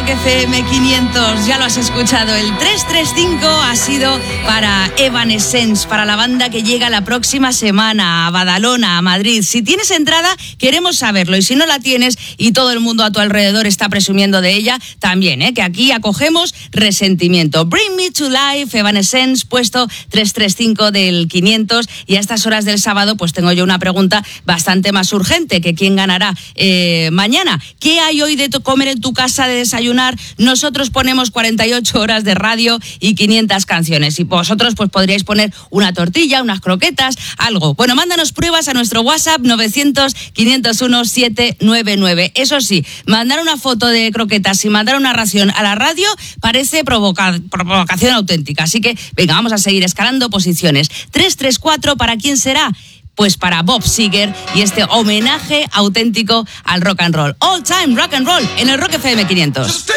Rock FM 500, ya lo has escuchado, el 335 ha sido para Evanescence, para la banda que llega la próxima semana a Badalona, a Madrid. Si tienes entrada, queremos saberlo, y si no la tienes y todo el mundo a tu alrededor está presumiendo de ella, también, que aquí acogemos resentimiento. Bring Me to Life, Evanescence, puesto 335 del 500, y a estas horas del sábado pues tengo yo una pregunta bastante más urgente, que quién ganará mañana. ¿Qué hay hoy de comer en tu casa, de desayunar? Nosotros ponemos 48 horas de radio y 500 canciones, y vosotros pues podríais poner una tortilla, unas croquetas, algo. Bueno, mándanos pruebas a nuestro WhatsApp 900-501-799. Eso sí, mandar una foto de croquetas y mandar una ración a la radio parece provocación auténtica, así que venga, vamos a seguir escalando posiciones. 334, ¿para quién será? Pues para Bob Seger y este homenaje auténtico al rock and roll. All time rock and roll en el Rock FM 500.